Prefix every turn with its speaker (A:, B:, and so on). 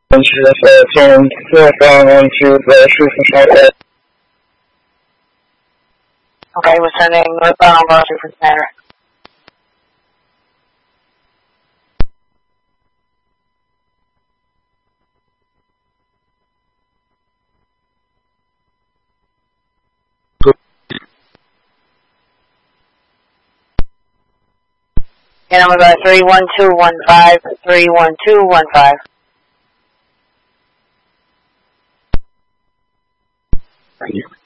A: 10 northbound to the Shrewsbury Center.
B: Okay, we're sending northbound on Shrewsbury Center. And I'm about 31215, 31215.
A: Thank you.